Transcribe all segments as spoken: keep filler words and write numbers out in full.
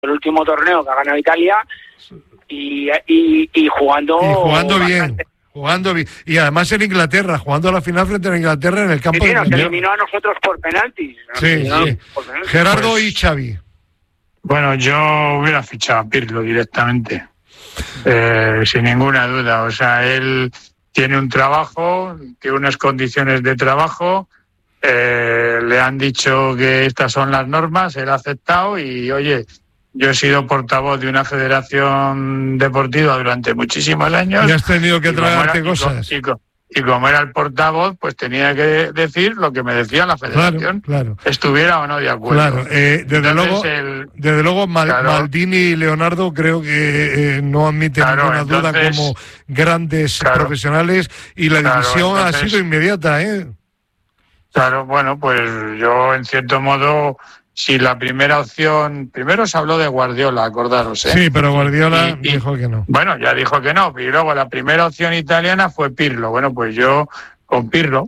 el último torneo que ha ganado Italia y, y, y jugando y jugando bastante. bien jugando bien y además en Inglaterra, jugando la final frente a Inglaterra en el campo sí, sí, de nos Inglaterra. eliminó a nosotros por penaltis. Sí, sí. Por penaltis. Gerardo Pues, y Xavi. Bueno, yo hubiera fichado a Pirlo directamente, eh, sin ninguna duda. O sea, él tiene un trabajo, tiene unas condiciones de trabajo, eh, le han dicho que estas son las normas, él ha aceptado y, oye, yo he sido portavoz de una federación deportiva durante muchísimos años. Y has tenido que y como tragarte era- cosas. Y, co- y como era el portavoz, pues tenía que decir lo que me decía la federación, Claro, claro. estuviera o no de acuerdo. Claro, eh, desde Entonces, luego, el- desde luego Mal- Claro. Maldini y Leonardo creo que eh, no admiten Claro, ninguna duda entonces- como grandes Claro. profesionales y la Claro, división ha entonces- sido inmediata, ¿eh? Claro, bueno, pues yo en cierto modo, si la primera opción, primero se habló de Guardiola, acordaros, ¿eh? Sí, pero Guardiola Y- y- dijo que no. Bueno, ya dijo que no, y luego la primera opción italiana fue Pirlo. Bueno, pues yo con Pirlo.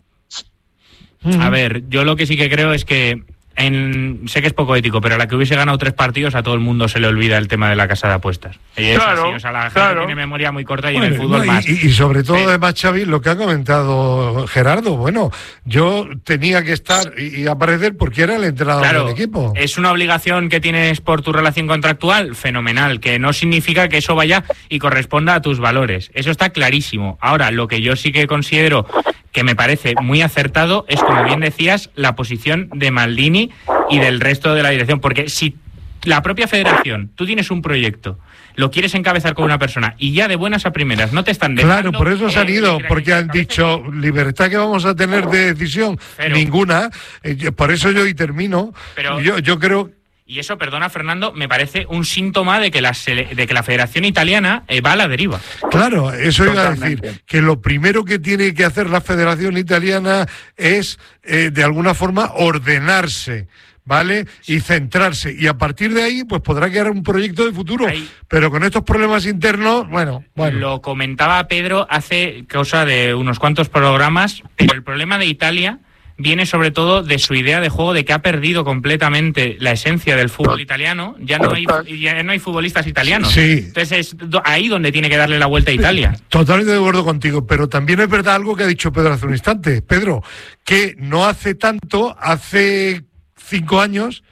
A ver, yo lo que sí que creo es que en, sé que es poco ético, pero a la que hubiese ganado tres partidos a todo el mundo se le olvida el tema de la casa de apuestas. Y es Claro, así, o sea, la gente claro. tiene memoria muy corta y Bueno, en el fútbol no, y, más. y- y sobre todo, Sí. además, Xavi, lo que ha comentado Gerardo, bueno, yo tenía que estar y, y aparecer porque era el entrenador Claro, del equipo. es una obligación que tienes por tu relación contractual, fenomenal, que no significa que eso vaya y corresponda a tus valores. Eso está clarísimo. Ahora, lo que yo sí que considero que me parece muy acertado es, como bien decías, la posición de Maldini y del resto de la dirección. Porque si la propia federación, tú tienes un proyecto, lo quieres encabezar con una persona y ya de buenas a primeras no te están dejando... Claro, por eso se han eh, ido, que- porque que han encabece- dicho libertad que vamos a tener de decisión, Pero- ninguna. Eh, yo- por eso yo y termino. Pero- yo, yo creo. Y eso, perdona Fernando, me parece un síntoma de que la, sele- de que la Federación Italiana eh, va a la deriva. Claro, eso iba a Totalmente. decir, que lo primero que tiene que hacer la Federación Italiana es, eh, de alguna forma, ordenarse, ¿vale? Y centrarse. Y a partir de ahí, pues podrá quedar un proyecto de futuro. Ahí- Pero con estos problemas internos, bueno, bueno. Lo comentaba Pedro hace cosa de unos cuantos programas, pero el problema de Italia viene sobre todo de su idea de juego, de que ha perdido completamente la esencia del fútbol italiano. Ya no hay, ya no hay futbolistas italianos. Sí. Entonces es do- ahí donde tiene que darle la vuelta a Italia. Totalmente de acuerdo contigo, pero también es verdad algo que ha dicho Pedro hace un instante. Pedro, que no hace tanto, hace cinco años,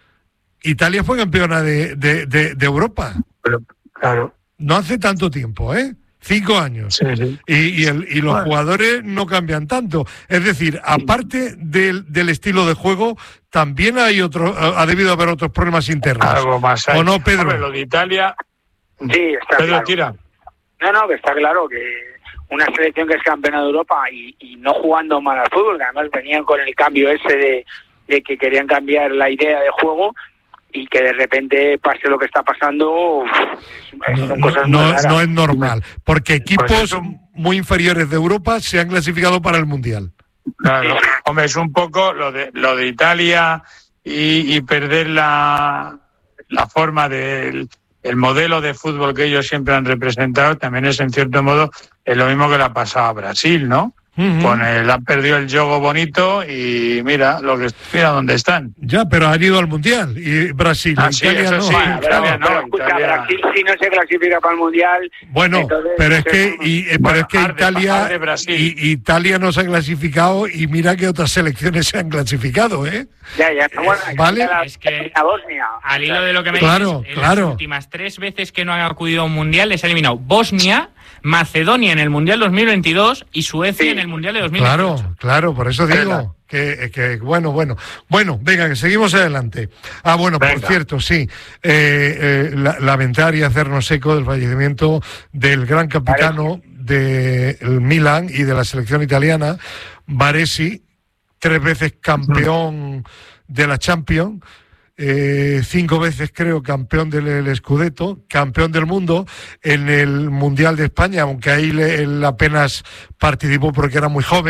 Italia fue campeona de, de, de, de Europa. Pero, claro, No hace tanto tiempo, ¿eh? Cinco años. sí, sí. Y, y, el- y los Bueno. jugadores no cambian tanto. Es decir, aparte del, del estilo de juego, también hay otro, ha debido haber otros problemas internos. Algo más hay. ¿O no, Pedro? Hombre, lo de Italia. Sí, está Pedro, claro. tira. No, no, que está claro que una selección que es campeona de Europa y, y no jugando mal al fútbol, que además venían con el cambio ese de, de que querían cambiar la idea de juego y que de repente pase lo que está pasando, es- No, son no- cosas no- muy raras. no es normal, porque equipos Pues eso- muy inferiores de Europa se han clasificado para el Mundial. Claro. Hombre, es un poco lo de lo de Italia y, y perder la, la forma del el modelo de fútbol que ellos siempre han representado. También es, en cierto modo, es lo mismo que le ha pasado a Brasil, ¿no? Ujú. Con el, han perdido el juego bonito y mira lo que mira dónde están. Ya, pero han ido al Mundial y Brasil, Ah, sí, Italia eso no. sí. Bueno, pero, Italia no, pero escucha, Italia- Brasil si no se clasifica para el Mundial. Bueno, entonces, pero es eso que, es- y, eh, pero Bueno, es que arde- Italia, arde Brasil. y- Italia no se ha clasificado y mira que otras selecciones se han clasificado, ¿eh? Ya, ya, bueno, Vale. la, Es que- la Bosnia. Al hilo de lo que me Claro, dices, en claro. las últimas tres veces que no han acudido a un mundial les ha eliminado Bosnia, Macedonia en el Mundial dos mil veintidós y Suecia Sí. en el Mundial de dos mil veintiocho. Claro, claro, por eso digo que, que bueno, bueno. Bueno, venga, que seguimos adelante. Ah, bueno, por Venga. cierto, sí, eh, eh, la- lamentar y hacernos eco del fallecimiento del gran capitano del Milan y de la selección italiana, Baresi, tres veces campeón de la Champions, eh, cinco veces creo campeón del el Scudetto, campeón del mundo en el Mundial de España, aunque ahí le- él apenas participó porque era muy joven,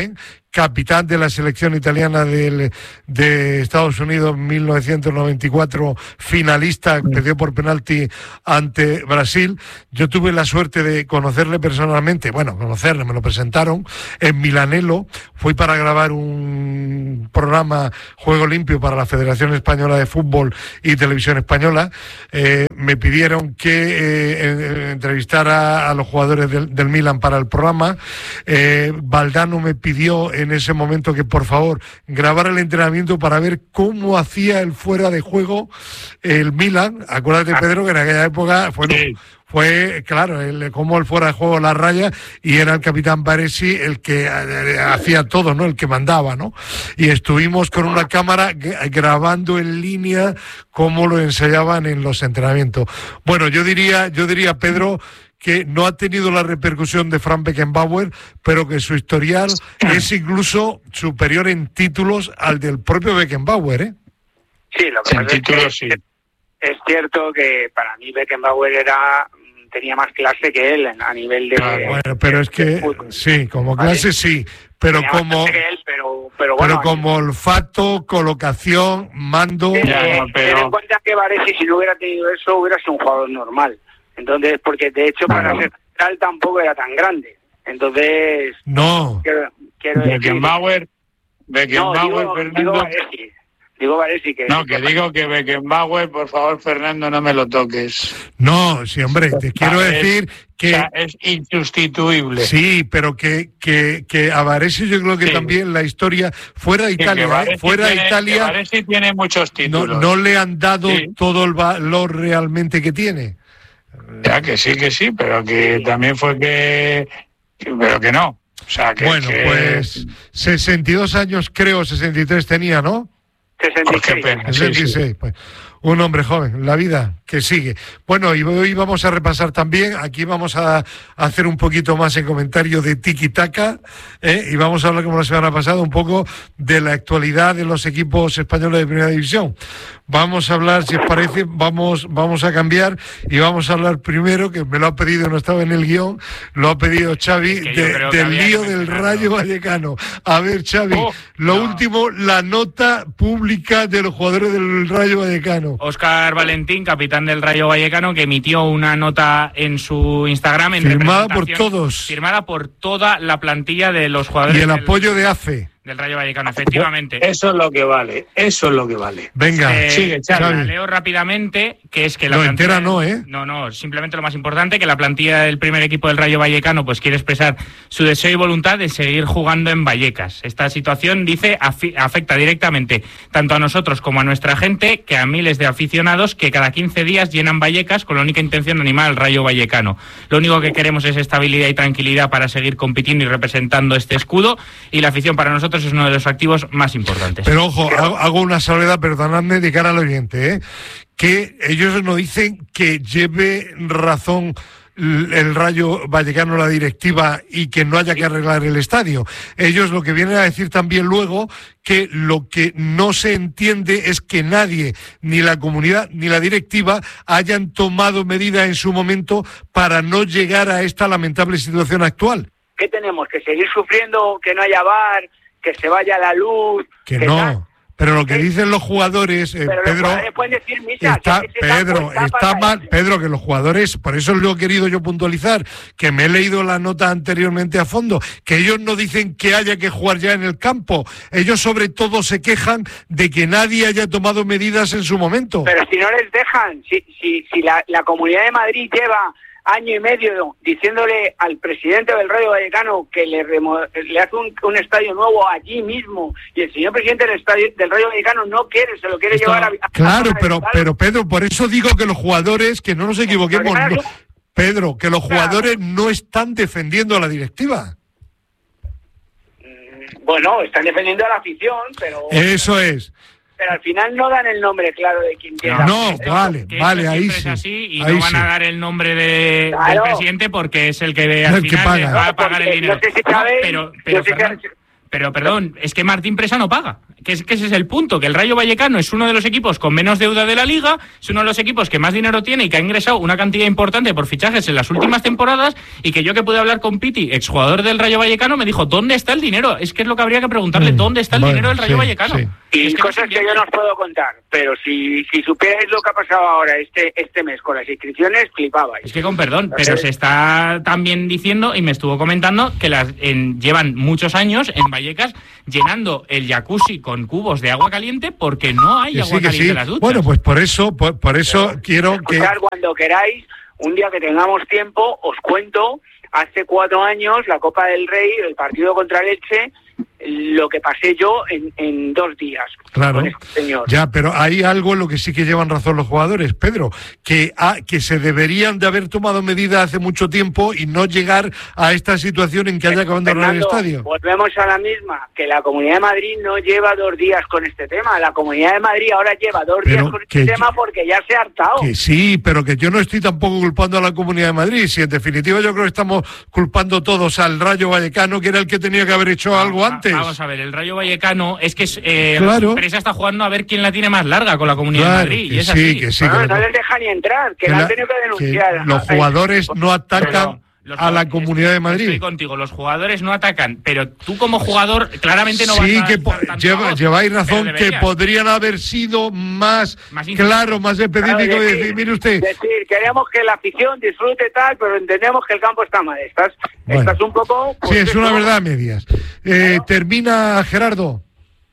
capitán de la selección italiana del, de Estados Unidos en mil novecientos noventa y cuatro, finalista, perdió por penalti ante Brasil. Yo tuve la suerte de conocerle personalmente, bueno, conocerle, me lo presentaron en Milanello, fui para grabar un programa Juego Limpio para la Federación Española de Fútbol y Televisión Española. Eh, me pidieron que eh, entrevistara a los jugadores del, del Milan para el programa. eh, Valdano me pidió en ese momento que por favor grabara el entrenamiento para ver cómo hacía el fuera de juego el Milan. Acuérdate, Pedro, que en aquella época fue, sí. fue claro, el, como el fuera de juego la raya, y era el capitán Baresi el que eh, hacía todo, ¿no? El que mandaba, ¿no? Y estuvimos con una cámara grabando en línea cómo lo ensayaban en los entrenamientos. Bueno, yo diría, yo diría, Pedro, que no ha tenido la repercusión de Frank Beckenbauer, pero que su historial es incluso superior en títulos al del propio Beckenbauer, ¿eh? Sí, lo que pasa es que sí. es cierto que para mí Beckenbauer era tenía más clase que él a nivel de... Ah, bueno, pero es que sí, como clase sí, pero tenía como que él, pero, pero, bueno, pero como olfato, colocación, mando... Eh, Ya, no, pero... Ten en cuenta que Baresi, si no hubiera tenido eso, hubiera sido un jugador normal. Entonces, porque de hecho para Bueno. ser tal tampoco era tan grande. Entonces, No, quiero, quiero decir... Beckenbauer, Beckenbauer, No, digo, Fernando... digo Baresi. Digo Baresi que... No, que digo que Beckenbauer, por favor, Fernando, no me lo toques. no, sí, hombre, te quiero Es- decir O que... sea, es insustituible. Sí, pero que, que, que a Varese yo creo que Sí. también la historia, fuera de Sí, que Italia, Baresi ¿eh? fuera de tiene- que Italia, Baresi tiene muchos no, títulos. no le han dado Sí. todo el valor realmente que tiene. Ya que sí, que sí, pero que también fue que... que- Pero que no. O sea, que... Bueno, que- pues sesenta y dos años creo, sesenta y tres tenía, ¿no? sesenta y Pues qué seis. pena. Sí, sesenta y seis, sí. pues un hombre joven, la vida que sigue. Bueno, y hoy vamos a repasar también, aquí vamos a hacer un poquito más en comentario de tiki-taka, ¿eh? Y vamos a hablar, como la semana pasada, un poco de la actualidad de los equipos españoles de Primera División. Vamos a hablar, si os parece, vamos, vamos a cambiar y vamos a hablar primero, que me lo ha pedido, no estaba en el guión, lo ha pedido Xavi, Es que yo de- creo que del había que lío del mencionarlo. Rayo Vallecano. A ver, Xavi, Oh, lo no. último, la nota pública de los jugadores del Rayo Vallecano. Óscar Valentín, capitán del Rayo Vallecano, que emitió una nota en su Instagram en Firmada por representación- todos. firmada por toda la plantilla de los jugadores Y el del, apoyo de A F E. del Rayo Vallecano, efectivamente. Eso es lo que vale. Eso es lo que vale. Venga, Eh, sigue, Xavi. la leo rápidamente, que es que la No, plantilla- entera no, ¿eh? No, no, simplemente lo más importante, que la plantilla del primer equipo del Rayo Vallecano pues quiere expresar su deseo y voluntad de seguir jugando en Vallecas. Esta situación, dice, afi- afecta directamente tanto a nosotros como a nuestra gente, que a miles de aficionados que cada quince días llenan Vallecas con la única intención de animar al Rayo Vallecano. Lo único que queremos es estabilidad y tranquilidad para seguir compitiendo y representando este escudo, y la afición para nosotros es uno de los activos más importantes. Pero ojo, hago, hago una salvedad, perdonadme, de cara al oyente, ¿eh? Que ellos no dicen que lleve razón l- el Rayo Vallecano, la directiva, y que no haya que arreglar el estadio. Ellos lo que vienen a decir también luego, que lo que no se entiende es que nadie, ni la comunidad ni la directiva, hayan tomado medidas en su momento para no llegar a esta lamentable situación actual. ¿Qué tenemos? ¿Que seguir sufriendo, que no haya bar, que se vaya la luz? Que tal? no. Pero lo que dicen los jugadores, eh, Pero los Pedro, jugadores pueden decir misa, está, que se dan Pedro, cuenta está para mal, eso. Pedro, que los jugadores, por eso lo he querido yo puntualizar, que me he leído la nota anteriormente a fondo, que ellos no dicen que haya que jugar ya en el campo, ellos sobre todo se quejan de que nadie haya tomado medidas en su momento. Pero si no les dejan, si, si, si la, la Comunidad de Madrid lleva año y medio diciéndole al presidente del Rayo Vallecano que le, remo- le hace un, un estadio nuevo allí mismo, y el señor presidente del, estadio, del Rayo Vallecano no quiere, se lo quiere Esto- llevar a... a- Claro, a- pero, a- pero Pedro, por eso digo que los jugadores, que no nos equivoquemos, Porque no- claro, Pedro, que los jugadores no están defendiendo a la directiva. Bueno, están defendiendo a la afición, pero... Eso es. Pero al final no dan el nombre claro de quien tiene. No, la- vale, Que vale, esto ahí siempre sí. es así, y ahí no van sí. a dar el nombre de, Claro. del presidente porque es el que al El que final paga. les va a pagar el Porque dinero. no sé si No, sabéis, pero, pero no sé si- Fernando, Pero, perdón, es que Martín Presa no paga. Que, es, que ese es el punto, que el Rayo Vallecano es uno de los equipos con menos deuda de la Liga, es uno de los equipos que más dinero tiene y que ha ingresado una cantidad importante por fichajes en las últimas temporadas, y que yo que pude hablar con Piti, exjugador del Rayo Vallecano, me dijo, ¿dónde está el dinero? Es que es lo que habría que preguntarle, ¿dónde está el bueno, dinero del Rayo sí, Vallecano? Sí. Y es que cosas no que yo no os puedo contar, pero si, si supierais lo que ha pasado ahora este este mes con las inscripciones, flipabais. Es que con perdón, pero se está también diciendo, y me estuvo comentando, que las en, llevan muchos años en Vallecas llenando el jacuzzi con cubos de agua caliente porque no hay Que agua sí, que caliente sí. en las duchas. Bueno, pues por eso, por, por eso Pero, quiero que... escuchar cuando queráis, un día que tengamos tiempo, os cuento, hace cuatro años, la Copa del Rey, el partido contra el Elche, lo que pasé yo en, en dos días. Claro, con este señor. ya, pero hay algo en lo que sí que llevan razón los jugadores, Pedro, que, a, que se deberían de haber tomado medidas hace mucho tiempo y no llegar a esta situación en que haya que abandonar el estadio. Volvemos a la misma, que la Comunidad de Madrid no lleva dos días con este tema. La Comunidad de Madrid ahora lleva dos Pero días con que este yo- tema porque ya se ha hartado. Que sí, pero que yo no estoy tampoco culpando a la Comunidad de Madrid. Si en definitiva yo creo que estamos culpando todos al Rayo Vallecano, que era el que tenía que haber hecho algo Va- antes. Vamos a ver, el Rayo Vallecano es que es, eh, Claro. Presa está jugando a ver quién la tiene más larga con la Comunidad Claro, de Madrid, que y es sí, así. que sí. Bueno, que no la- les deja ni entrar, que, que la han la- tenido que que denunciar. los jugadores no atacan Los a la jugadores- Comunidad de Estoy Madrid. contigo, los jugadores no atacan, pero tú como jugador claramente no Sí, vas a que po- dar tanta lleva- voz, lleváis pero razón, que deberías. podrían haber sido más, Más incisivo. claro, más específico Claro, y decir- decir, mire usted, Decir, queremos que la afición disfrute tal, pero entendemos que el campo está mal. Estás, Bueno. estás un poco... pues, sí, es una eso. verdad a medias. Eh, termina Gerardo.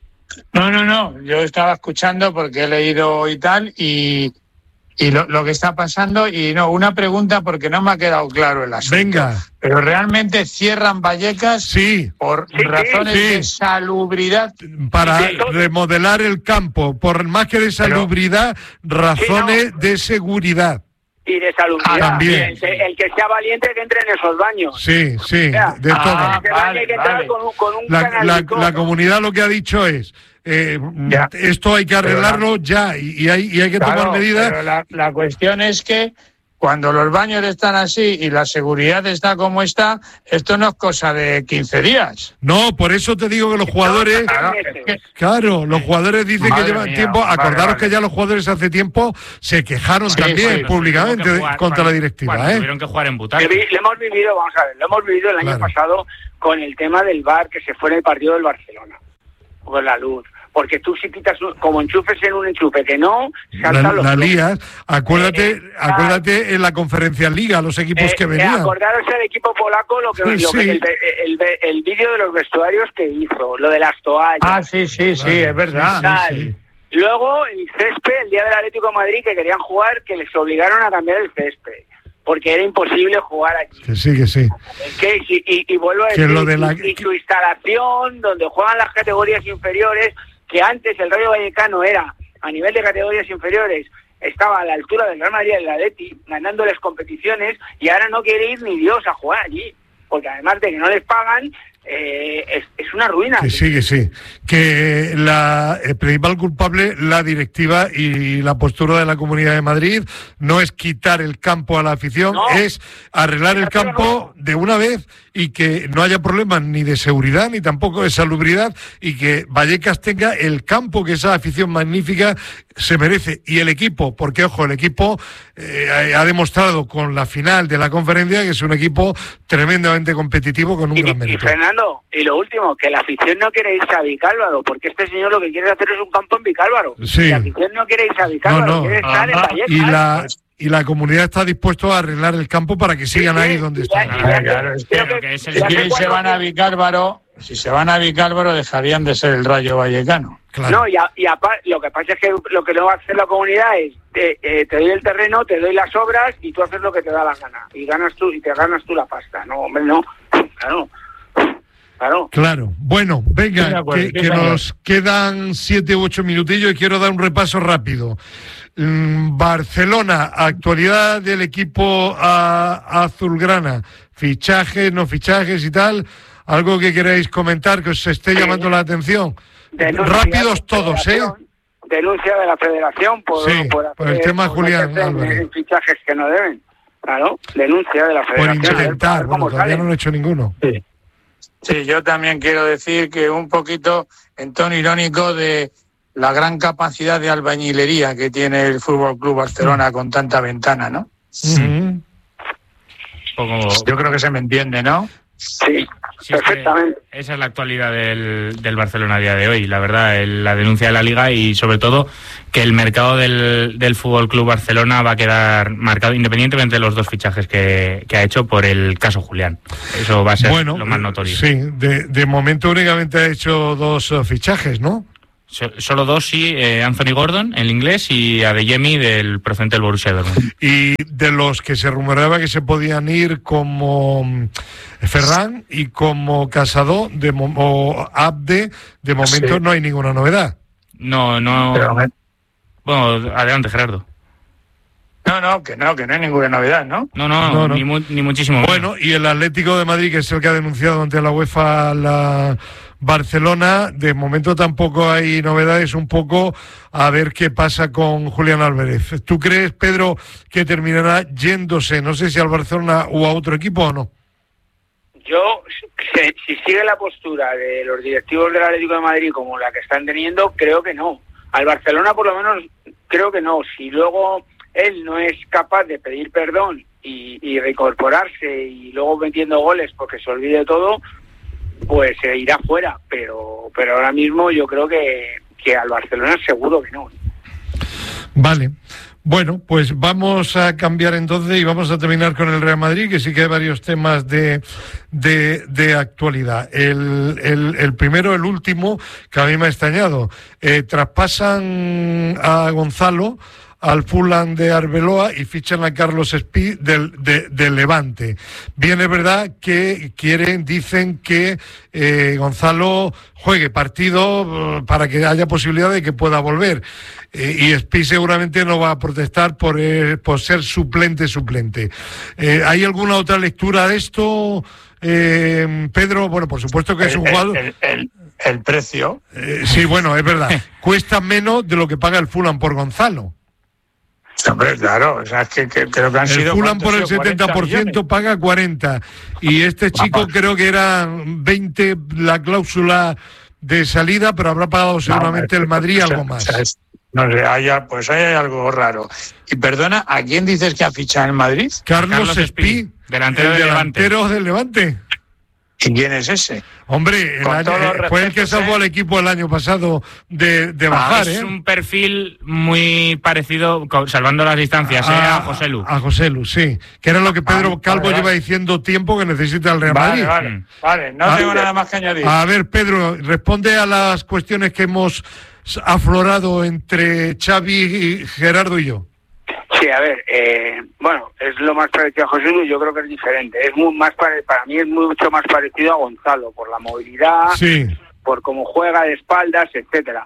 No, no, no. Yo estaba escuchando porque he leído y tal, y, y lo, lo que está pasando. Y no, una pregunta porque no me ha quedado claro el asunto. Venga. Pero realmente cierran Vallecas Sí, por Sí, sí, razones sí. de salubridad. para Sí, sí. remodelar el campo, por más que de salubridad, razones de seguridad. Y de salubridad. Ah, también. El, que- el que sea valiente que entre en esos baños. Sí, sí, Ya. de Ah, todo. Que vale, bañe y que entre vale. con un, con un La, la, canalico. la comunidad lo que ha dicho es, eh, Ya. esto hay que arreglarlo ya y, y hay, y hay que Claro, tomar medidas. pero la, la cuestión es que cuando los baños están así y la seguridad está como está, esto no es cosa de quince días. No, por eso te digo que los jugadores... Claro, meses. es que- Claro, los jugadores dicen Madre que llevan mía, tiempo. vale, Acordaros vale. que ya los jugadores hace tiempo se quejaron Sí, también sí, públicamente Tuvieron que jugar contra cuando- la directiva. cuando ¿eh? Tuvieron que jugar en Lo butaca. vi- lo hemos vivido, vamos a ver, lo hemos vivido el año Claro. pasado con el tema del V A R que se fue en el partido del Barcelona, con la luz. Porque tú si quitas, un- como enchufes en un enchufe que no, La, saltan los la plomos. lías. Acuérdate, Eh, acuérdate en la conferencia Liga, los equipos Eh, que eh, venían. acordaros el equipo polaco, lo que, Sí, lo que- sí. el, el, el vídeo de los vestuarios que hizo, lo de las toallas. Ah, sí, sí, sí, Vale, es verdad. tal. sí, sí. Luego el césped, el día del Atlético de Madrid, que querían jugar, que les obligaron a cambiar el césped, porque era imposible jugar allí. Que sí, que sí. Es que, y, y- y vuelvo a Que decir, lo de la- y, y su instalación, donde juegan las categorías inferiores, que antes el Rayo Vallecano era, a nivel de categorías inferiores, estaba a la altura del Real Madrid y del Atleti, ganándoles competiciones, y ahora no quiere ir ni Dios a jugar allí, porque además de que no les pagan, eh, es, es una ruina. Que sí, que sí. Que la el principal culpable, la directiva y la postura de la Comunidad de Madrid, no es quitar el campo a la afición, No. es arreglar el campo de una vez y que no haya problemas ni de seguridad ni tampoco de salubridad y que Vallecas tenga el campo que esa afición magnífica se merece. Y el equipo, porque ojo, el equipo eh, ha demostrado con la final de la conferencia que es un equipo tremendamente competitivo con un Y, gran y mérito. Fernando, y lo último, que la afición no quiere irse a Vicálvaro, porque este señor lo que quiere hacer es un campo en Vicálvaro. Sí. La afición no quiere irse a Vicálvaro, No, no. quiere estar en Ajá. Vallecas. Y la, y la comunidad está dispuesta a arreglar el campo para que sigan sí, ahí donde y están. ya- Claro, claro, es que- creo que es el- Es ya que sé si se cuándo- van a Vicálvaro, si se van a Vicálvaro dejarían de ser el Rayo Vallecano. Claro. No, y, a- y apa- lo que pasa es que lo que no va a hacer la comunidad es te, eh, te doy el terreno, te doy las obras y tú haces lo que te da la gana. Y ganas tú, y te ganas tú la pasta. No, hombre, no. Claro. Claro. Claro. Bueno, Estoy de venga, acuerdo, que, sí, que señor. nos quedan siete u ocho minutillos y quiero dar un repaso rápido. Mm, Barcelona, actualidad del equipo a- azulgrana, fichajes, no fichajes y tal. Algo que queráis comentar que os esté llamando la atención. Denuncia Rápidos de la todos, ¿eh? federación, Denuncia de la federación por, Sí, por, por el hacer- tema por Julián meterse en- Álvarez. en fichajes que no deben. Claro, denuncia de la Por federación. a ver- a intentar, ver bueno, cómo todavía sale. no lo he hecho ninguno. Sí. Sí, yo también quiero decir que un poquito en tono irónico de la gran capacidad de albañilería que tiene el Fútbol Club Barcelona con tanta ventana, ¿no? Mm. Poco... Yo creo que se me entiende, ¿no? Sí, Sí, es que perfectamente. esa es la actualidad del, del Barcelona a día de hoy, la verdad, el, la denuncia de la Liga y sobre todo que el mercado del, del Fútbol Club Barcelona va a quedar marcado independientemente de los dos fichajes que, que ha hecho por el caso Julián. Eso va a ser Bueno, lo más notorio. Sí, de, de momento únicamente ha hecho dos uh, fichajes, ¿no? So, solo dos, sí, eh, Anthony Gordon, el inglés, y Adeyemi, del procedente del Borussia Dortmund. Y de los que se rumoreaba que se podían ir como um, Ferran y como Casado de, o Abde, de momento Sí. no hay ninguna novedad. No, no... Pero, Bueno, adelante, Gerardo. no, no, que no, que no hay ninguna novedad, ¿no? No, no, No, no. Ni, mu ni muchísimo menos. Bueno, y el Atlético de Madrid, que es el que ha denunciado ante la UEFA la Barcelona, de momento tampoco hay novedades, un poco a ver qué pasa con Julián Álvarez. ¿Tú crees, Pedro, que terminará yéndose, no sé si al Barcelona o a otro equipo o no? Yo, si, si sigue la postura de los directivos del Atlético de Madrid como la que están teniendo, creo que no. Al Barcelona, por lo menos, creo que no. Si luego él no es capaz de pedir perdón y, y reincorporarse y luego metiendo goles porque se olvide todo, pues se irá fuera. Pero, pero ahora mismo yo creo que, que al Barcelona seguro que no. Vale. Bueno, pues vamos a cambiar entonces y vamos a terminar con el Real Madrid, que sí que hay varios temas de, de, de actualidad. El, el, el primero, el último, que a mí me ha extrañado. Eh, traspasan a Gonzalo al Fulham de Arbeloa y fichan a Carlos Espí del, de, del Levante. Bien, es verdad que quieren, dicen que eh, Gonzalo juegue partido para que haya posibilidad de que pueda volver. Eh, y Espí seguramente no va a protestar por, eh, por ser suplente, suplente. Eh, ¿Hay alguna otra lectura de esto, eh, Pedro? Bueno, por supuesto que es un El- jugador... El, el, el precio. Eh, sí, bueno, es verdad. Cuesta menos de lo que paga el Fulham por Gonzalo. Hombre, claro, o sea, es que, que creo que han El sido... Fulham por el ¿cuántos? setenta por ciento paga cuarenta y este chico Vamos. creo que era veinte la cláusula de salida, pero habrá pagado seguramente No, el Madrid o sea, algo más. o sea, es- no sé, haya, pues hay algo raro. Y perdona, ¿a quién dices que ha fichado en Madrid? Carlos, Carlos Espí, Espí, delantero el del Levante. delantero del Levante. ¿Y quién es ese? Hombre, el Con año- todos los eh, fue el que respetos, salvó ¿eh? al equipo el año pasado de, de bajar, Es ¿eh? un perfil muy parecido, co- salvando las distancias, eh, a José Lu. A José Lu, sí. Que era lo que Pedro Vale, Calvo vale, lleva vale. diciendo tiempo que necesita el Real Vale, Madrid. vale, Mm. vale, no Ah, tengo nada más que añadir. A ver, Pedro, responde a las cuestiones que hemos aflorado entre Xavi, y Gerardo y yo. Sí, a ver, eh, bueno, es lo más parecido a José Luis, yo creo que es diferente. Es muy más pare- para mí es mucho más parecido a Gonzalo, por la movilidad, Sí, por cómo juega de espaldas, etcétera.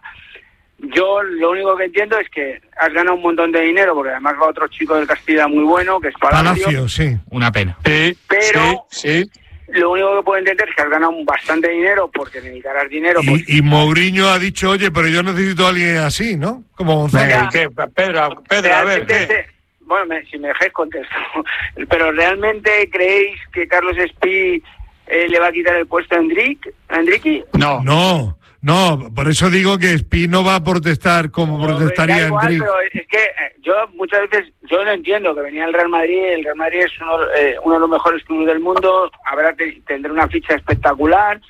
Yo lo único que entiendo es que has ganado un montón de dinero, porque además va otro chico del Castilla muy bueno, que es Palacio, Palacio, sí. Una pena. Sí, pero- sí, sí. Lo único que puedo entender es que has ganado bastante dinero porque necesitarás dinero. porque- Y, y Mourinho ha dicho, oye, pero yo necesito a alguien así, ¿no? Como Gonzalo. Venga, ¿y qué? Pedro, Pedro, a ver, Realmente ¿qué? ese- bueno, me- si me dejáis contesto. Pero ¿realmente creéis que Carlos Espí eh, le va a quitar el puesto a Enrique? ¿A Enrique? No, No, no, por eso digo que Espí no va a protestar como No, protestaría da igual, Enrique. pero es que eh, yo muchas veces, yo no entiendo que venía el Real Madrid, el Real Madrid es uno, eh, uno de los mejores clubes del mundo, habrá te- tendrá una ficha espectacular,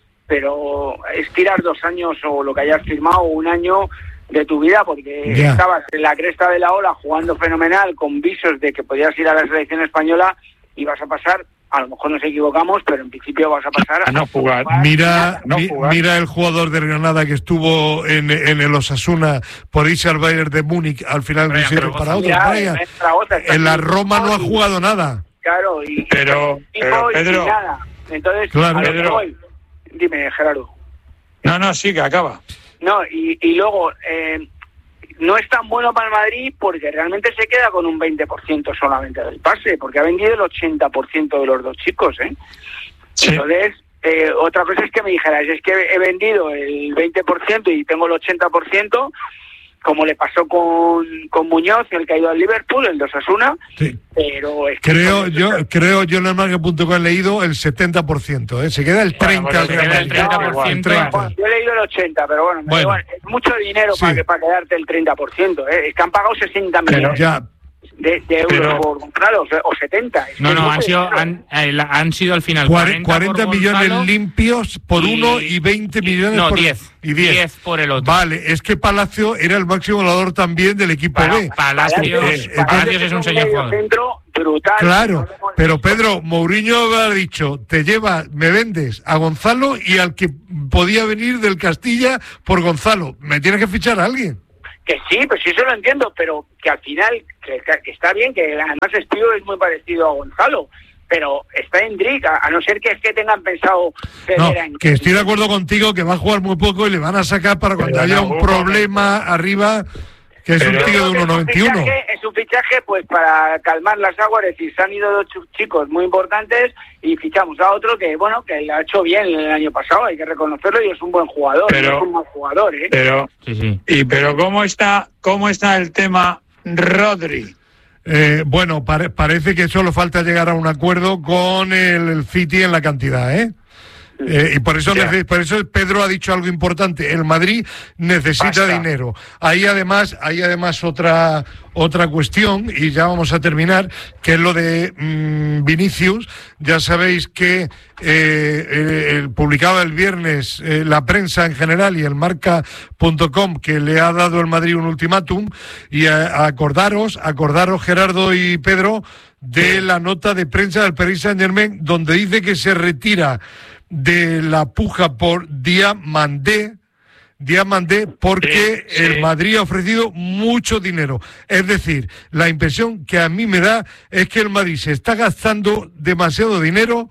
pero es tirar dos años o lo que hayas firmado, un año de tu vida, porque Ya. estabas en la cresta de la ola jugando fenomenal, con visos de que podías ir a la selección española y vas a pasar, a lo mejor nos equivocamos, pero en principio vas a pasar a no jugar. Mira, No mi- jugar. mira el jugador de Granada que estuvo en, en el Osasuna por irse al Bayern de Múnich, al final no Brian sirve Zaragoza. para otro. Mira, Brian. en Zaragoza está En la haciendo Roma no ha y- jugado nada. Claro, y, Pero- y, pero, y Pedro- nada. Entonces, Claro. a lo que Pedro. voy. Dime, Gerardo. No, no, sí, que acaba. No, y, y luego, eh, no es tan bueno para el Madrid porque realmente se queda con un veinte por ciento solamente del pase, porque ha vendido el ochenta por ciento de los dos chicos, ¿eh? Sí. Entonces, eh, otra cosa es que me dijeras, es que he vendido el veinte por ciento y tengo el ochenta por ciento, como le pasó con, con Muñoz, el que ha ido al Liverpool, el de Osasuna, sí. pero... Es que creo yo creo yo en el marca punto com he leído el setenta por ciento, ¿eh? Se queda el treinta por ciento. Bueno, bueno, se queda el treinta por ciento. No, bueno, yo he leído el ochenta, pero bueno, bueno. igual, es mucho dinero Sí. para, que, para quedarte el treinta por ciento, ¿eh? Es que han pagado sesenta millones Ya. de, de euros Pero- por Gonzalo, o setenta. Es No, que es no, mucho han sido, dinero. han, eh, la- han sido al final cuarenta, cuarenta, cuarenta por millones Gonzalo limpios por y- uno y veinte millones no, por diez. y diez. diez por el otro. Vale, es que Palacio era el máximo goleador también del equipo Bueno, B. Palacios, Eh, eh, Palacios es un señor medio jugador. centro brutal. Claro, No lo hemos pero visto. Pedro, Mourinho ha dicho, te lleva, me vendes a Gonzalo y al que podía venir del Castilla por Gonzalo. Me tienes que fichar a alguien. Que sí, pues sí, eso lo entiendo, pero que al final, que, que está bien, que además Espío es muy parecido a Gonzalo, pero está en Drick, a, a no ser que es que tengan pensado No, ceder a- que estoy de acuerdo contigo que va a jugar muy poco y le van a sacar para cuando Pero haya no, un un problema arriba, que es Pero- un tío de uno noventa y uno. Es un fichaje- es un fichaje pues para calmar las aguas, es decir, se han ido dos chu- chicos muy importantes y fichamos a otro que, bueno, que lo ha hecho bien el año pasado, hay que reconocerlo, y es un buen jugador, Pero- no es un mal jugador, ¿eh? Pero, Sí, sí. y pero ¿cómo está, cómo está el tema Rodri? Eh, bueno, pare- parece que solo falta llegar a un acuerdo con el, el City en la cantidad, ¿eh? Eh, y por eso, Ya. nece- por eso Pedro ha dicho algo importante. El Madrid necesita Basta. dinero. Hay además, hay además otra otra cuestión, y ya vamos a terminar, que es lo de mm, Vinicius. Ya sabéis que eh, eh, el- publicaba el viernes eh, la prensa en general y el marca punto com que le ha dado el Madrid un ultimátum, y a- acordaros, acordaros Gerardo y Pedro, de la nota de prensa del Paris Saint-Germain, donde dice que se retira de la puja por Diamandé, Diamandé, porque Sí, sí. el Madrid ha ofrecido mucho dinero. Es decir, la impresión que a mí me da es que el Madrid se está gastando demasiado dinero,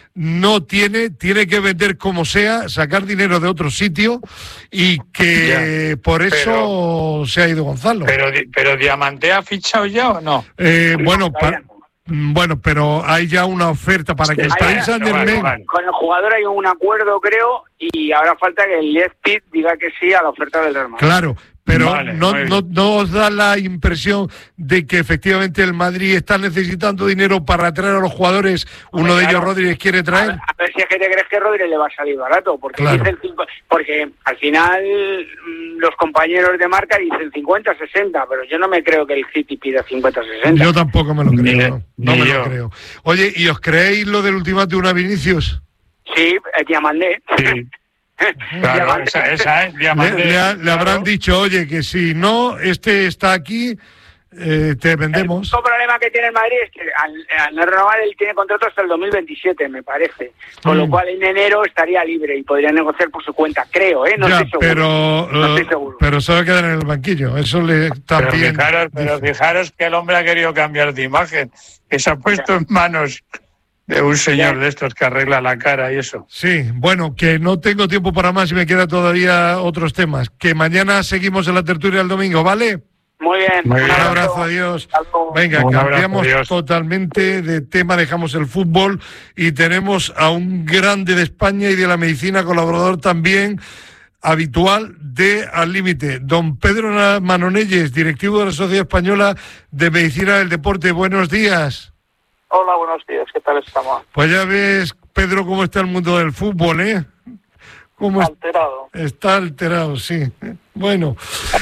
no tiene, tiene que vender como sea, sacar dinero de otro sitio, y que Ya, por eso se ha ido Gonzalo. Pero, di- pero Diamante ha fichado ya o no? Eh, bueno, todavía pa- bueno, pero hay ya una oferta para que el Sí, Paris vale, Saint-Germain... vale. Con el jugador hay un acuerdo, creo, y ahora falta que el Leipzig diga que sí a la oferta del Real Madrid. Claro, pero Vale, no, muy no, bien. no os da la impresión de que efectivamente el Madrid está necesitando dinero para traer a los jugadores. Uno Hombre, de ellos, claro. Rodríguez, quiere A ver, traer. a ver si es que te crees que Rodri le va a salir barato, porque Claro. dicen cinco- porque al final mm, los compañeros de marca dicen cincuenta, sesenta, pero yo no me creo que el City pida cincuenta, sesenta. Yo tampoco me lo Ni- creo. No, No ni me yo. lo creo. Oye, ¿y os creéis lo del ultimátum a Vinicius? Sí, eh, Diamandé. Sí. Claro, Diamandé. esa, esa es Le, Diamante. le ha- le claro. habrán dicho, oye, que si no, este está aquí, eh, te El vendemos. único problema que tiene el Madrid es que al, al no renovar él tiene contrato hasta el dos mil veintisiete, me parece. Con Mm. lo cual en enero estaría libre y podría negociar por su cuenta, creo, ¿eh? No Ya, estoy seguro. pero, No estoy eh, seguro. pero se va a quedar en el banquillo. Eso le Pero también. fijaros, pero dice. fijaros que el hombre ha querido cambiar de imagen, que se ha puesto en manos de un señor Ya. de estos que arregla la cara y eso. Sí, bueno, que no tengo tiempo para más y me quedan todavía otros temas. Que mañana seguimos en la tertulia el domingo, ¿vale? Muy bien. Muy Un bien. abrazo, adiós. Hasta luego. Venga, Un abrazo, cambiamos adiós. totalmente de tema, dejamos el fútbol y tenemos a un grande de España y de la medicina, colaborador también habitual de Al Límite, don Pedro Manonelles, directivo de la Sociedad Española de Medicina del Deporte. Buenos días. Hola, buenos días, ¿qué tal estamos? Pues ya ves, Pedro, cómo está el mundo del fútbol, ¿eh? Cómo es- Alterado. está alterado, sí. Bueno,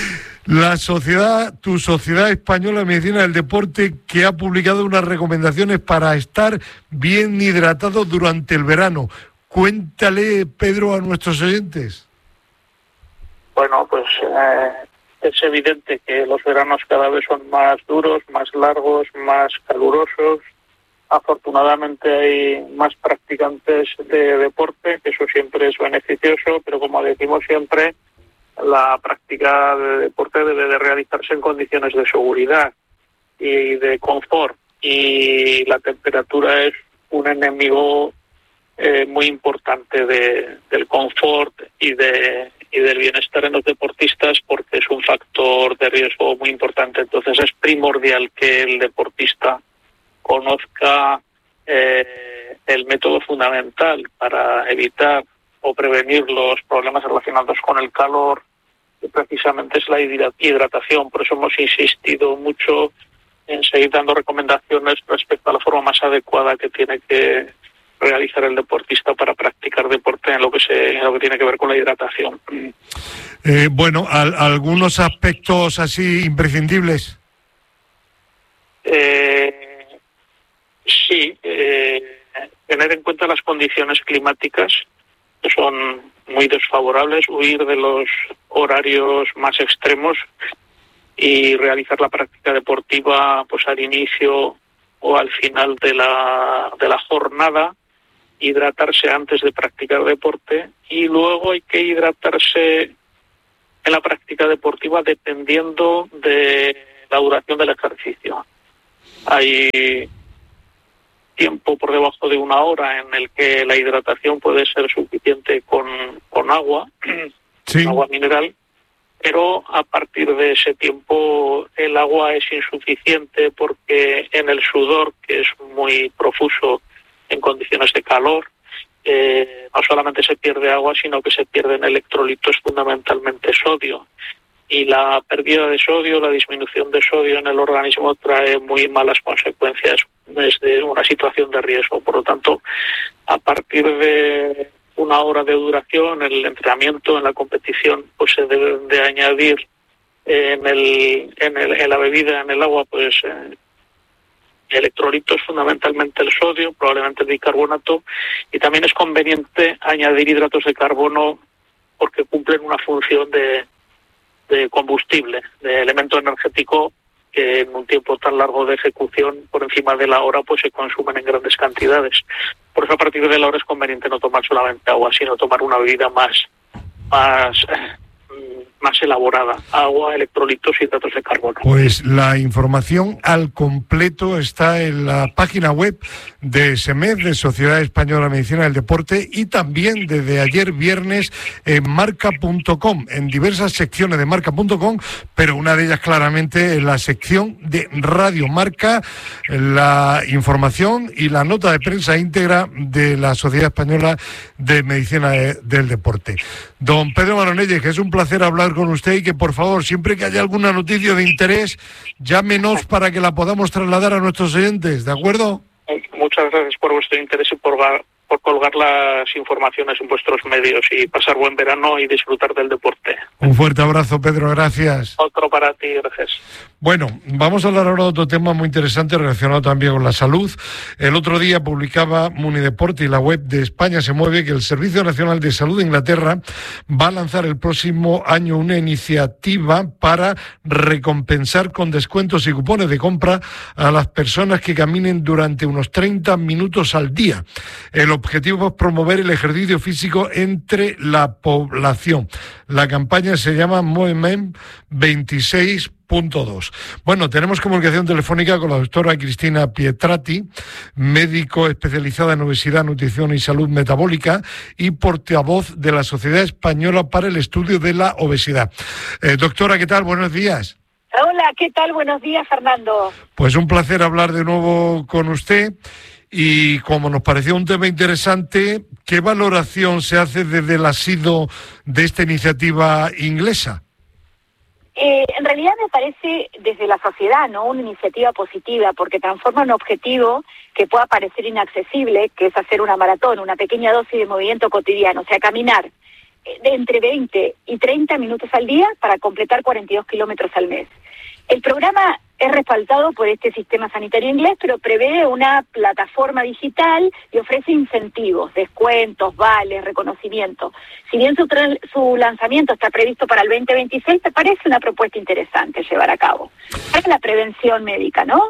la sociedad, tu Sociedad Española de Medicina del Deporte, que ha publicado unas recomendaciones para estar bien hidratado durante el verano. Cuéntale, Pedro, a nuestros oyentes. Bueno, pues eh, es evidente que los veranos cada vez son más duros, más largos, más calurosos. Afortunadamente hay más practicantes de deporte, que eso siempre es beneficioso, pero como decimos siempre, la práctica de deporte debe de realizarse en condiciones de seguridad y de confort, y la temperatura es un enemigo eh, muy importante de, del confort y de y del bienestar en los deportistas, porque es un factor de riesgo muy importante. Entonces es primordial que el deportista conozca eh, el método fundamental para evitar o prevenir los problemas relacionados con el calor precisamente es la hidratación. Por eso hemos insistido mucho en seguir dando recomendaciones respecto a la forma más adecuada que tiene que realizar el deportista para practicar deporte en lo que se en lo que tiene que ver con la hidratación. Eh, bueno, al, algunos aspectos así imprescindibles. Eh, sí, eh, tener en cuenta las condiciones climáticas, que son muy desfavorables, huir de los horarios más extremos y realizar la práctica deportiva pues al inicio o al final de la de la jornada, hidratarse antes de practicar deporte, y luego hay que hidratarse en la práctica deportiva dependiendo de la duración del ejercicio. Hay tiempo por debajo de una hora en el que la hidratación puede ser suficiente con, con agua, Sí. agua mineral, pero a partir de ese tiempo el agua es insuficiente porque en el sudor, que es muy profuso en condiciones de calor, eh, no solamente se pierde agua, sino que se pierden electrolitos, fundamentalmente sodio. Y la pérdida de sodio, la disminución de sodio en el organismo trae muy malas consecuencias desde una situación de riesgo. Por lo tanto, a partir de una hora de duración, en el entrenamiento, en la competición, pues se deben de añadir en el, en, el, en la bebida, en el agua, pues eh, electrolitos, fundamentalmente el sodio, probablemente el bicarbonato, y también es conveniente añadir hidratos de carbono porque cumplen una función de de combustible, de elemento energético que en un tiempo tan largo de ejecución, por encima de la hora, pues se consumen en grandes cantidades. Por eso a partir de la hora es conveniente no tomar solamente agua, sino tomar una bebida más, más, más elaborada. Agua, electrolitos y hidratos de carbono. Pues la información al completo está en la página web de SEMED, de Sociedad Española de Medicina del Deporte, y también desde ayer viernes en marca punto com, en diversas secciones de marca punto com, pero una de ellas claramente en la sección de Radio Marca, la información y la nota de prensa íntegra de la Sociedad Española de Medicina de, del Deporte. Don Pedro Maronelles, que es un placer hablar con usted y que por favor, siempre que haya alguna noticia de interés, llámenos para que la podamos trasladar a nuestros oyentes, ¿de acuerdo? Muchas gracias por vuestro interés y por, por colgar las informaciones en vuestros medios, y pasar buen verano y disfrutar del deporte. Un fuerte abrazo, Pedro, gracias. Otro para ti, gracias. Bueno, vamos a hablar ahora de otro tema muy interesante relacionado también con la salud. El otro día publicaba Munideporte y la web de España se mueve que el Servicio Nacional de Salud de Inglaterra va a lanzar el próximo año una iniciativa para recompensar con descuentos y cupones de compra a las personas que caminen durante unos treinta minutos al día. El objetivo es promover el ejercicio físico entre la población. La campaña se llama Movement veintiséis punto dos. Bueno, tenemos comunicación telefónica con la doctora Cristina Pietrati, médico especializada en obesidad, nutrición y salud metabólica y portavoz de la Sociedad Española para el Estudio de la Obesidad. Eh, doctora, ¿qué tal? Buenos días. Hola, ¿qué tal? Buenos días, Fernando. Pues un placer hablar de nuevo con usted. Y como nos pareció un tema interesante, ¿qué valoración se hace desde el asido de esta iniciativa inglesa? Eh, en realidad me parece desde la sociedad, ¿no?, una iniciativa positiva, porque transforma un objetivo que pueda parecer inaccesible, que es hacer una maratón, una pequeña dosis de movimiento cotidiano, o sea, caminar de entre veinte y treinta minutos al día para completar cuarenta y dos kilómetros al mes. El programa es respaldado por este sistema sanitario inglés, pero prevé una plataforma digital y ofrece incentivos, descuentos, vales, reconocimiento. Si bien su, su lanzamiento está previsto para el veinte veintiséis, me parece una propuesta interesante llevar a cabo. Es la prevención médica, ¿no?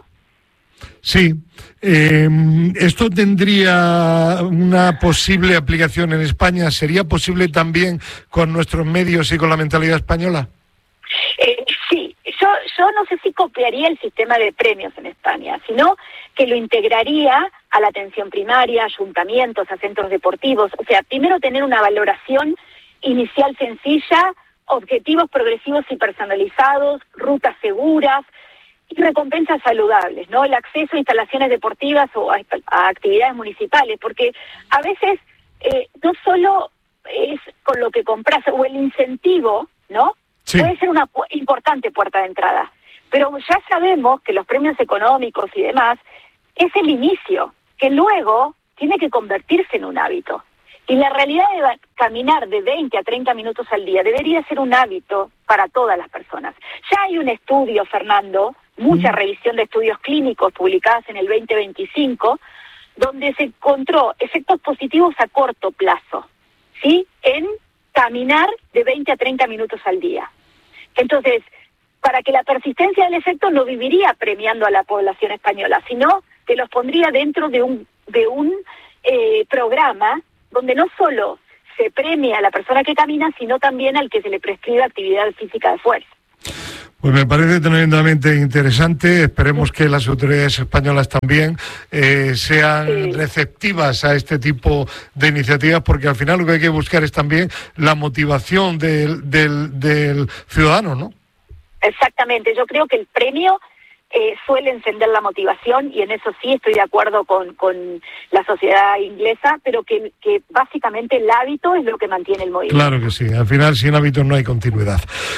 Sí. Eh, ¿Esto tendría una posible aplicación en España? ¿Sería posible también con nuestros medios y con la mentalidad española? Eh, sí. Yo, yo no sé si copiaría el sistema de premios en España, sino que lo integraría a la atención primaria, a ayuntamientos, a centros deportivos. O sea, primero tener una valoración inicial sencilla, objetivos progresivos y personalizados, rutas seguras y recompensas saludables, ¿no? El acceso a instalaciones deportivas o a, a actividades municipales, porque a veces eh, no solo es con lo que compras o el incentivo, ¿no?, Sí. Puede ser una pu- importante puerta de entrada. Pero ya sabemos que los premios económicos y demás es el inicio, que luego tiene que convertirse en un hábito. Y la realidad de caminar de veinte a treinta minutos al día debería ser un hábito para todas las personas. Ya hay un estudio, Fernando, mucha revisión de estudios clínicos publicadas en el veinte veinticinco, donde se encontró efectos positivos a corto plazo, ¿sí? En caminar de veinte a treinta minutos al día. Entonces, para que la persistencia del efecto no viviría premiando a la población española, sino que los pondría dentro de un, de un eh, programa donde no solo se premia a la persona que camina, sino también al que se le prescribe actividad física de fuerza. Pues me parece tremendamente interesante. Esperemos que las autoridades españolas también eh, sean sí. receptivas a este tipo de iniciativas, porque al final lo que hay que buscar es también la motivación del, del, del ciudadano, ¿no? Exactamente. Yo creo que el premio eh, suele encender la motivación, y en eso sí estoy de acuerdo con, con la sociedad inglesa, pero que, que básicamente el hábito es lo que mantiene el movimiento. Claro que sí, al final sin hábitos no hay continuidad.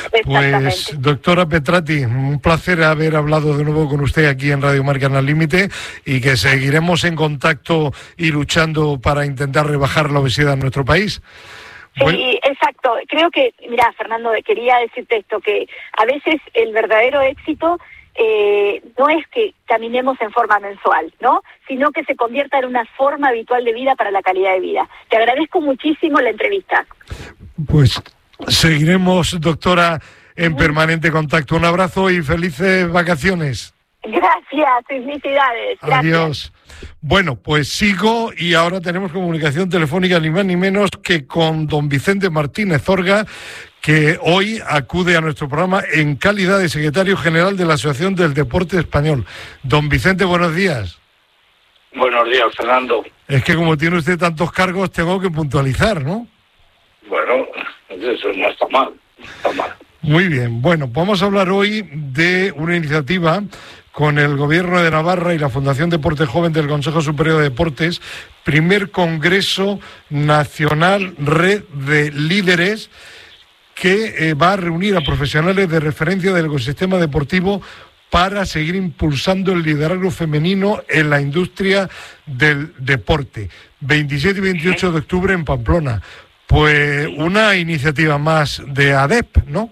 Pues, doctora Petrati, un placer haber hablado de nuevo con usted aquí en Radio Marca en Al Límite, y que seguiremos en contacto y luchando para intentar rebajar la obesidad en nuestro país. Sí, bueno. Exacto. Creo que, mira, Fernando, quería decirte esto, que a veces el verdadero éxito eh, no es que caminemos en forma mensual, ¿no? Sino que se convierta en una forma habitual de vida para la calidad de vida. Te agradezco muchísimo la entrevista. Pues seguiremos, doctora, en permanente contacto. Un abrazo y felices vacaciones. Gracias, felicidades. Gracias. Adiós. Bueno, pues sigo, y ahora tenemos comunicación telefónica ni más ni menos que con don Vicente Martínez Orga, que hoy acude a nuestro programa en calidad de secretario general de la Asociación del Deporte Español. Don Vicente, buenos días. Buenos días, Fernando. Es que como tiene usted tantos cargos, tengo que puntualizar, ¿no? Bueno, eso no está mal, no está mal. Muy bien, bueno, vamos a hablar hoy de una iniciativa con el Gobierno de Navarra y la Fundación Deporte Joven del Consejo Superior de Deportes, primer Congreso Nacional Red de Líderes, que eh, va a reunir a profesionales de referencia del ecosistema deportivo para seguir impulsando el liderazgo femenino en la industria del deporte. veintisiete y veintiocho de octubre en Pamplona. Pues una iniciativa más de ADEP, ¿no?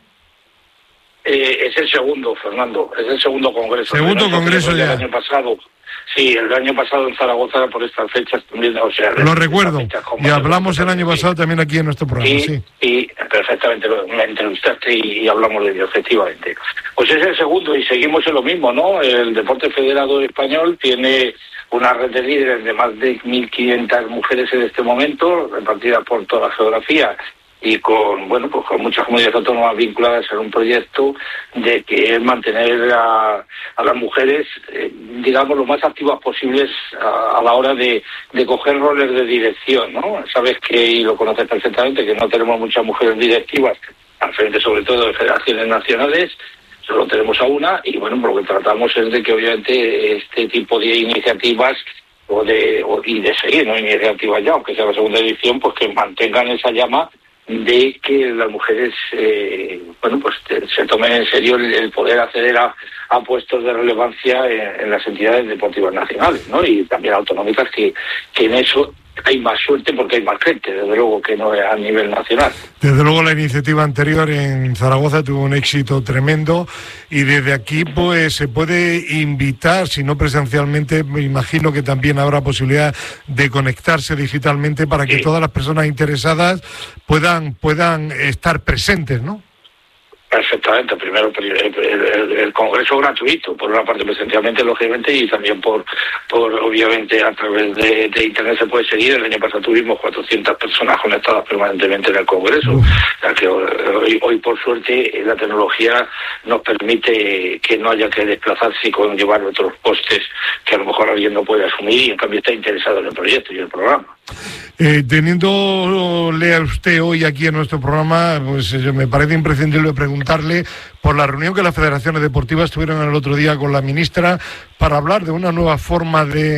Eh, es el segundo, Fernando, es el segundo congreso. Segundo el congreso ya. El año pasado, sí, el año pasado en Zaragoza por estas fechas también, o sea... Lo recuerdo, y hablamos el año pasado sí. también aquí en nuestro programa, y, sí. Y perfectamente, me entrevistaste y, y hablamos de ello, efectivamente. Pues es el segundo y seguimos en lo mismo, ¿no? El Deporte Federado Español tiene una red de líderes de más de mil quinientas mujeres en este momento, repartidas por toda la geografía, y con, bueno, pues con muchas comunidades autónomas vinculadas en un proyecto de que es mantener a, a las mujeres, eh, digamos, lo más activas posibles a, a la hora de, de coger roles de dirección, ¿no? Sabes que, y lo conoces perfectamente, que no tenemos muchas mujeres directivas, al frente sobre todo de federaciones nacionales, solo tenemos a una, y bueno, por lo que tratamos es de que obviamente este tipo de iniciativas o de o, y de seguir, ¿no? Iniciativas ya, aunque sea la segunda edición, pues que mantengan esa llama de que las mujeres eh, bueno pues te, se tomen en serio el, el poder acceder a, a puestos de relevancia en, en las entidades deportivas nacionales, ¿no? Y también autonómicas, que, que en eso hay más suerte porque hay más gente, desde luego, que no a nivel nacional. Desde luego la iniciativa anterior en Zaragoza tuvo un éxito tremendo, y desde aquí pues se puede invitar, si no presencialmente, me imagino que también habrá posibilidad de conectarse digitalmente para que sí. todas las personas interesadas puedan, puedan estar presentes, ¿no? Perfectamente. Primero, el, el, el congreso gratuito, por una parte presencialmente, lógicamente, y también por, por obviamente, a través de, de Internet se puede seguir. El año pasado tuvimos cuatrocientas personas conectadas permanentemente en el congreso. Uf. O sea que hoy, hoy, por suerte, la tecnología nos permite que no haya que desplazarse y conllevar otros costes que a lo mejor alguien no puede asumir, y en cambio está interesado en el proyecto y el programa. Eh, teniéndole a usted hoy aquí en nuestro programa, pues eh, me parece imprescindible preguntarle por la reunión que las federaciones deportivas tuvieron el otro día con la ministra para hablar de una nueva forma de,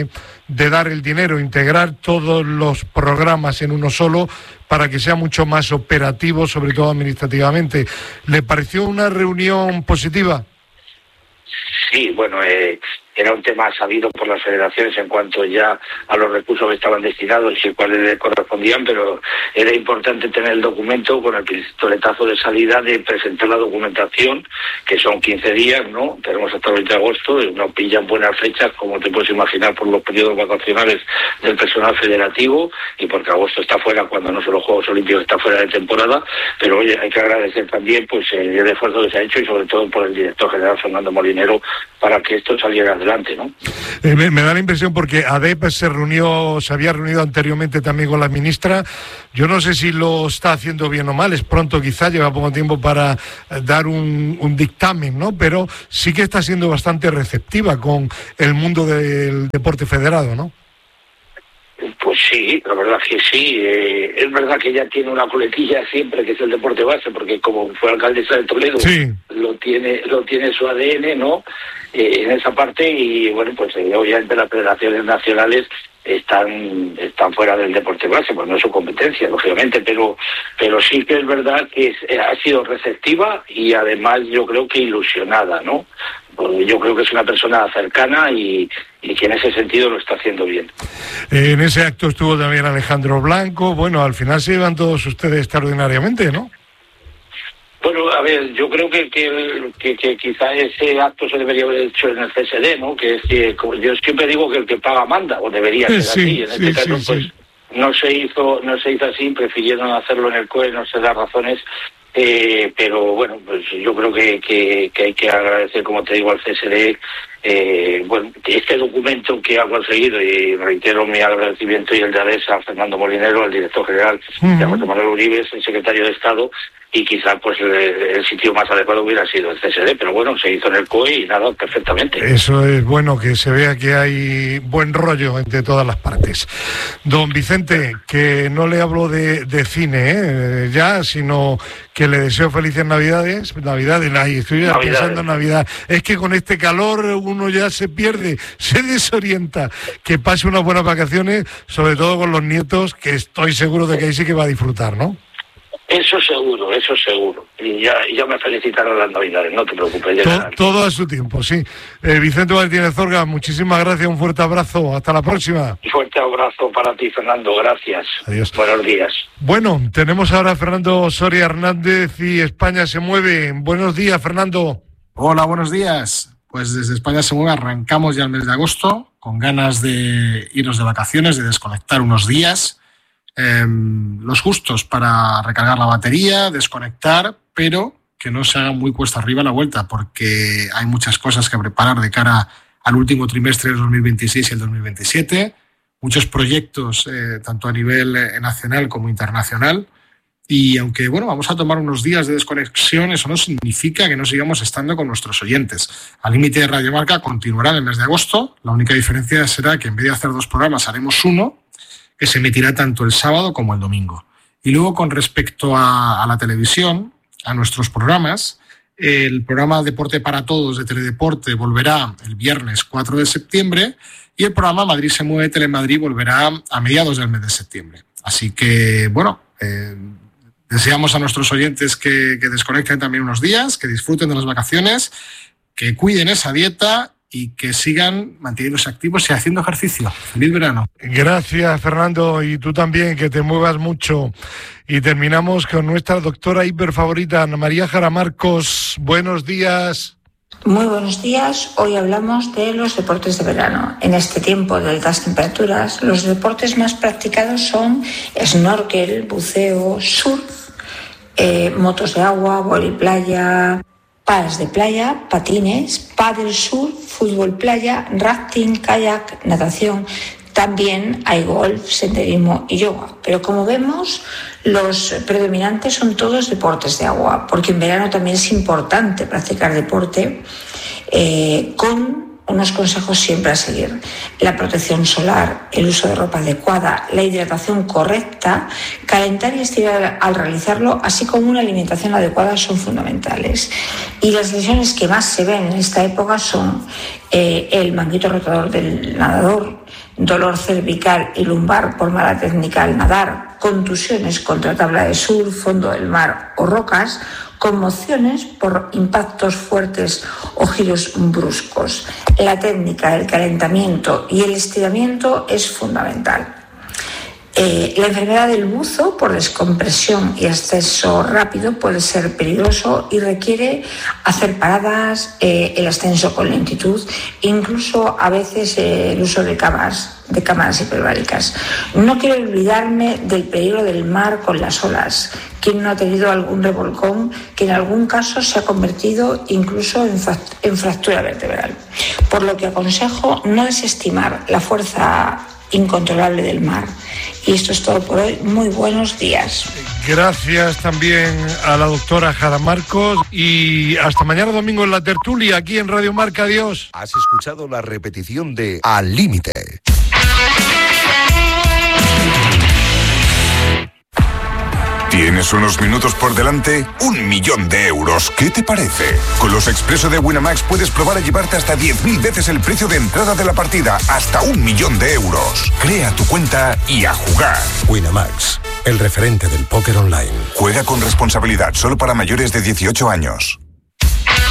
de dar el dinero, integrar todos los programas en uno solo para que sea mucho más operativo, sobre todo administrativamente. ¿Le pareció una reunión positiva? Sí, bueno, eh, era un tema sabido por las federaciones en cuanto ya a los recursos que estaban destinados y cuáles le correspondían, pero era importante tener el documento con el pistoletazo de salida de presentar la documentación, que son quince días, ¿no? Tenemos hasta el veinte de agosto, nos pillan buenas fechas, como te puedes imaginar, por los periodos vacacionales del personal federativo y porque agosto está fuera, cuando no son los Juegos Olímpicos, está fuera de temporada, pero oye, hay que agradecer también pues el esfuerzo que se ha hecho y sobre todo por el director general Fernando Molinero para que esto saliera adelante, ¿no? Eh, me, me da la impresión porque A D E P se reunió, se había reunido anteriormente también con la ministra. Yo no sé si lo está haciendo bien o mal, es pronto quizá, lleva poco tiempo para dar un, un dictamen, ¿no? Pero sí que está siendo bastante receptiva con el mundo del deporte federado, ¿no? Pues sí, la verdad que sí. Eh, es verdad que ella tiene una coletilla siempre, que es el deporte base, porque como fue alcaldesa de Toledo, sí. lo tiene lo tiene su A D N, ¿no? Eh, en esa parte, y bueno, pues eh, obviamente las federaciones nacionales están están fuera del deporte base, pues no es su competencia, lógicamente, pero pero sí que es verdad que es, eh, ha sido receptiva y además yo creo que ilusionada, ¿no? Porque yo creo que es una persona cercana y, y que en ese sentido lo está haciendo bien. Eh, en ese acto estuvo también Alejandro Blanco. Bueno, al final se llevan todos ustedes extraordinariamente, ¿no? Bueno, a ver, yo creo que que, que que quizá ese acto se debería haber hecho en el C S D, ¿no? Que es que, como yo siempre digo, que el que paga manda, o debería ser sí, así. En sí, este caso, sí, pues sí. no se hizo no se hizo así, prefirieron hacerlo en el C O E, no sé las razones. Eh, pero bueno, pues yo creo que, que, que hay que agradecer, como te digo, al C S D eh, bueno, este documento que ha conseguido, y reitero mi agradecimiento y el de ADESA a Fernando Molinero, el director general, uh-huh. y a José Manuel Uribe, el secretario de Estado, y quizá pues el, el sitio más adecuado hubiera sido el C S D, pero bueno, se hizo en el C O E y nada, perfectamente. Eso es bueno, que se vea que hay buen rollo entre todas las partes. Don Vicente, que no le hablo de, de cine ¿eh? ya, sino que le deseo felices Navidades, Navidades, ahí estoy ya Navidades. pensando en Navidad. Es que con este calor uno ya se pierde, se desorienta. Que pase unas buenas vacaciones, sobre todo con los nietos, que estoy seguro de que ahí sí que va a disfrutar, ¿no? Eso seguro, eso seguro. Y ya, ya me felicitarán las Navidades, no te preocupes. Todo, todo a su tiempo, sí. Eh, Vicente Martínez Zorga, muchísimas gracias, un fuerte abrazo. Hasta la próxima. Un fuerte abrazo para ti, Fernando. Gracias. Adiós. Buenos días. Bueno, tenemos ahora a Fernando Soria Hernández y España se mueve. Buenos días, Fernando. Hola, buenos días. Pues desde España se mueve arrancamos ya el mes de agosto, con ganas de irnos de vacaciones, de desconectar unos días. Eh, los justos para recargar la batería, desconectar, pero que no se haga muy cuesta arriba la vuelta, porque hay muchas cosas que preparar de cara al último trimestre del dos mil veintiséis y el dos mil veintisiete, muchos proyectos eh, tanto a nivel eh, nacional como internacional, y aunque bueno, vamos a tomar unos días de desconexión, eso no significa que no sigamos estando con nuestros oyentes. Al Límite de Radio Marca continuará en el mes de agosto, la única diferencia será que en vez de hacer dos programas haremos uno, que se emitirá tanto el sábado como el domingo. Y luego, con respecto a, a la televisión, a nuestros programas, el programa Deporte para Todos de Teledeporte volverá el viernes cuatro de septiembre y el programa Madrid se mueve Telemadrid volverá a mediados del mes de septiembre. Así que, bueno, eh, deseamos a nuestros oyentes que, que desconecten también unos días, que disfruten de las vacaciones, que cuiden esa dieta y que sigan manteniéndose activos y haciendo ejercicio. ¡Feliz verano! Gracias, Fernando, y tú también, que te muevas mucho. Y terminamos con nuestra doctora hiperfavorita, Ana María Jara Marcos. Buenos días. Muy buenos días. Hoy hablamos de los deportes de verano. En este tiempo de altas temperaturas, los deportes más practicados son snorkel, buceo, surf, eh, motos de agua, vóley playa, palas de playa, patines, pádel surf, fútbol playa, rafting, kayak, natación. También hay golf, senderismo y yoga. Pero como vemos, los predominantes son todos deportes de agua, porque en verano también es importante practicar deporte eh, con unos consejos siempre a seguir. La protección solar, el uso de ropa adecuada, la hidratación correcta, calentar y estirar al realizarlo, así como una alimentación adecuada son fundamentales. Y las lesiones que más se ven en esta época son eh, el manguito rotador del nadador, dolor cervical y lumbar por mala técnica al nadar, contusiones contra tabla de surf, fondo del mar o rocas, conmociones por impactos fuertes o giros bruscos. La técnica, el calentamiento y el estiramiento es fundamental. Eh, la enfermedad del buzo por descompresión y ascenso rápido puede ser peligroso y requiere hacer paradas, eh, el ascenso con lentitud, incluso a veces eh, el uso de cámaras, de cámaras hiperbáricas. No quiero olvidarme del peligro del mar con las olas. ¿Quién no ha tenido algún revolcón que en algún caso se ha convertido incluso en, en fractura vertebral? Por lo que aconsejo no desestimar la fuerza incontrolable del mar. Y esto es todo por hoy. Muy buenos días. Gracias también a la doctora Jara Marcos y hasta mañana domingo en la tertulia aquí en Radio Marca. Adiós. Has escuchado la repetición de Al Límite. ¿Tienes unos minutos por delante? Un millón de euros. ¿Qué te parece? Con los Expreso de Winamax puedes probar a llevarte hasta diez mil veces el precio de entrada de la partida. Hasta un millón de euros. Crea tu cuenta y a jugar. Winamax, el referente del póker online. Juega con responsabilidad, solo para mayores de dieciocho años.